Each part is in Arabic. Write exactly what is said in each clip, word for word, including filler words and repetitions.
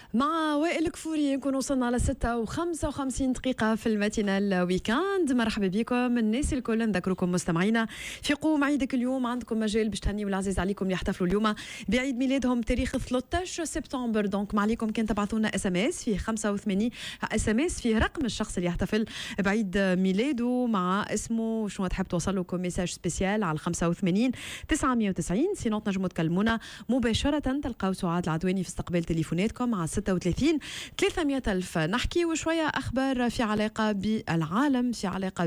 مع وائل كفوري نكون وصلنا على ستة وخمسة وخمسين دقيقة في الماتينال ويكاند. مرحبا بكم الناس الكل، نذكركم مستمعينا في قوم عيدك اليوم عندكم مجال باش تهنيوا العزيز عليكم اللي يحتفلوا اليوم بعيد ميلادهم تاريخ ثلاثة عشر سبتمبر. دونك ما عليكم كان تبعثوا لنا اس ام اس فيه خمسة وثمانين اس ام اس فيه رقم الشخص اللي يحتفل بعيد ميلاده مع اسمه شنو تحب توصل لكم ميساج سبيسيال على خمسة وثمانين تسعمية وتسعين. سينو تنجموا تكلمونا مباشرة، تلقاو سعاد العدواني في استقبال تليفوناتكم على ستة وثلاثين ثلاثمية ألف. نحكي وشوية أخبار في علاقة بالعالم، في علاقة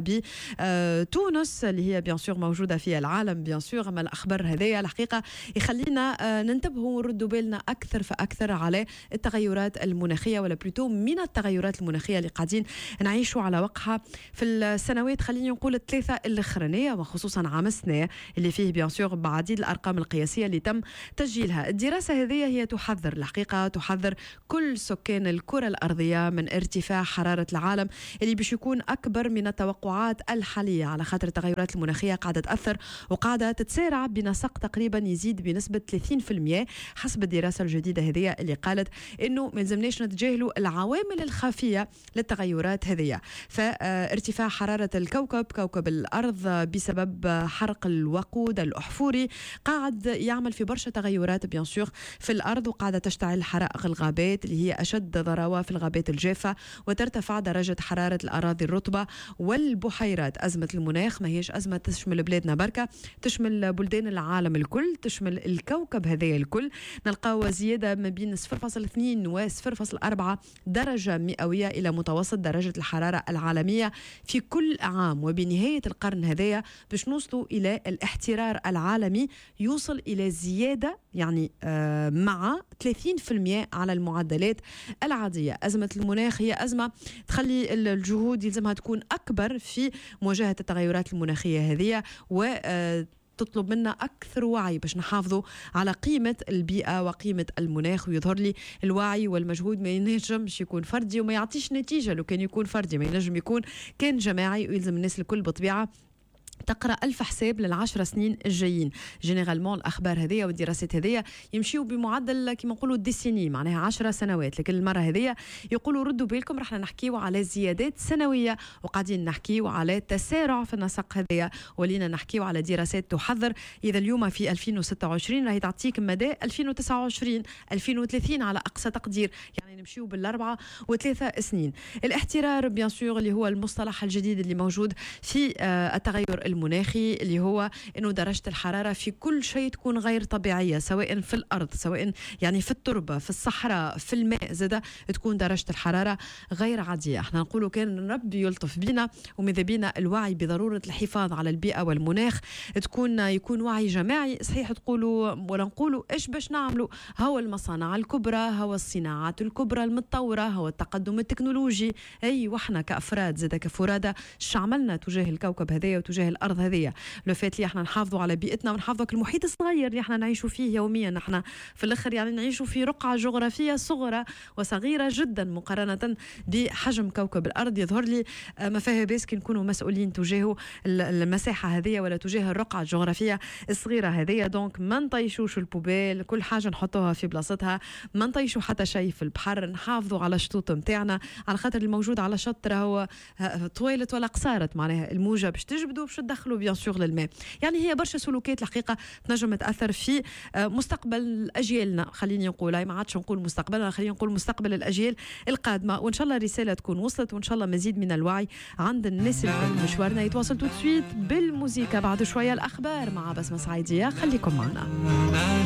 بتونس اللي هي بيان سور موجودة في العالم بيان سور، أما الأخبار هذه الحقيقة يخلينا ننتبهوا ونردوا بالنا أكثر فأكثر على التغيرات المناخية، ولا بلوتو من التغيرات المناخية اللي قاعدين نعيشوا على وقعها في السنوات خلينا نقول الثلاثة الأخرانية، وخصوصا عام السنة اللي فيه بيان سور بعديد الأرقام القياسية اللي تم تسجيلها. الدراسة هذه هي تحذر الحقيقة تحذر كل سكان الكرة الأرضية من ارتفاع حرارة العالم اللي باش يكون أكبر من التوقعات الحالية، على خاطر التغيرات المناخية قاعدة تأثر وقاعدة تتسارع بنسق تقريبا يزيد بنسبة ثلاثين بالمئة حسب الدراسة الجديدة هذه اللي قالت إنه ما لازمناش نتجاهلوا العوامل الخفية للتغيرات هذه. فارتفاع حرارة الكوكب كوكب الأرض بسبب حرق الوقود الأحفوري قاعد يعمل في برشا تغيرات بيان سور في الأرض، وقاعدة تشتعل حرائق الغابات اللي هي أشد ضراوة في الغابات الجافة، وترتفع درجة حرارة الأراضي الرطبة والبحيرات. أزمة المناخ ما هيش أزمة تشمل بلادنا بركة، تشمل بلدان العالم الكل، تشمل الكوكب هذا الكل. نلقاو زيادة ما بين صفر فاصلة اثنين و صفر فاصلة أربعة درجة مئوية إلى متوسط درجة الحرارة العالمية في كل عام، وبنهاية القرن هذايا باش نوصلوا إلى الاحترار العالمي يوصل إلى زيادة يعني آه مع ثلاثين بالمئة على المعدلات العادية. أزمة المناخ هي أزمة تخلي الجهود يلزمها تكون أكبر في مواجهة التغيرات المناخية هذه، و آه تطلب منا أكثر وعي باش نحافظوا على قيمة البيئة وقيمة المناخ. ويظهر لي الوعي والمجهود ما ينجمش يكون فردي وما يعطيش نتيجة، لو كان يكون فردي ما ينجم يكون كان جماعي، ويلزم الناس الكل بطبيعة تقرأ ألف حساب للعشر سنين الجايين. جينيرالمون الأخبار هذه والدراسات هذه يمشيوا بمعدل كما نقولوا ديسيني، معناها عشر سنوات، لكن المرة هذه يقولوا ردوا بالكم رحنا نحكيوا على زيادات سنوية، وقاعدين نحكيوا على تسارع في النسق هذه، ولينا نحكيوا على دراسات تحذر إذا اليوم في ألفين وستة وعشرين راهي تعطيك مدى ألفين وتسعة وعشرين ألفين وثلاثين على أقصى تقدير، يعني نمشيوا بالأربعة وثلاثة سنين. الاحترار بيان سور اللي هو المصطلح الجديد اللي موجود في التغير المناخي، اللي هو انه درجه الحراره في كل شيء تكون غير طبيعيه، سواء في الارض سواء يعني في التربه في الصحراء في الماء، زاده تكون درجه الحراره غير عاديه. احنا نقولوا كان ربي يلطف بنا وماذا بينا الوعي بضروره الحفاظ على البيئه والمناخ، تكون يكون وعي جماعي. صحيح تقولوا ولا نقولوا ايش باش نعملوا، هو المصانع الكبرى، هو الصناعات الكبرى المتطوره، هو التقدم التكنولوجي، اي واحنا كافراد زاده كفرادى ايش عملنا تجاه الكوكب هذايا وتجاه الارض هذه. لو فات لي احنا نحافظوا على بيئتنا ونحافظوا على المحيط الصغير اللي احنا نعيشوا فيه يوميا، نحن في الاخر يعني نعيشوا في رقعه جغرافيه صغرى وصغيره جدا مقارنه بحجم كوكب الارض. يظهر لي ما فيها باس كي نكونوا مسؤولين تجاه المساحه هذه ولا تجاه الرقعه الجغرافيه الصغيره هذه. دونك ما نطيشوش البوبيل، كل حاجه نحطوها في بلاصتها، ما نطيشوا حتى شيء في البحر، نحافظوا على الشطوط نتاعنا، على خاطر الموجود على شط هو طويلت ولا قصارت، معناها الموجه باش تجبدوا باش تدخلوا بيان سور للماء. يعني هي برشا سلوكات الحقيقه تنجم تاثر في مستقبل اجيالنا، خليني نقول ما عادش نقول مستقبلنا، خلينا نقول مستقبل الاجيال القادمه. وان شاء الله الرساله تكون وصلت، وان شاء الله مزيد من الوعي عند الناس الكل. مشوارنا يتواصل تو سويت بالموسيقى، بعد شويه الاخبار مع بسمه سعيديه، خليكم معنا.